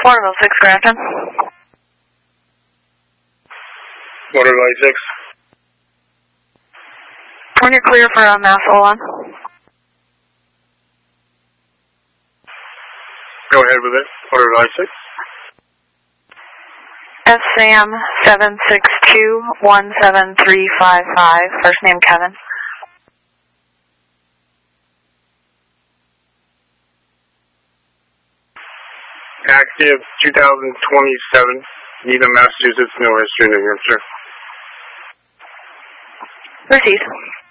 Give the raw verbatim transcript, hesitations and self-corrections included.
Waterville six, Grafton. Waterville six. When you're clear for uh, Mass Olan. Go ahead with it. Waterville six. S Sam seven six two one seven three five five. First name Kevin. Active two thousand twenty-seven. Needham, Massachusetts. No history, New Hampshire. Proceed.